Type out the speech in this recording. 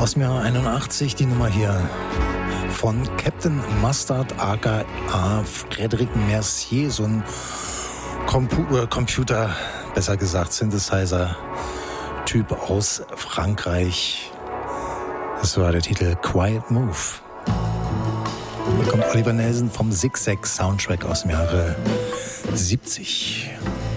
Aus dem Jahr 81 die Nummer hier von Captain Mustard aka Frédéric Mercier, so ein Computer, besser gesagt Synthesizer-Typ aus Frankreich. Das war der Titel Quiet Move. Hier kommt Oliver Nelson vom Zig-Zag Soundtrack aus dem Jahre 70.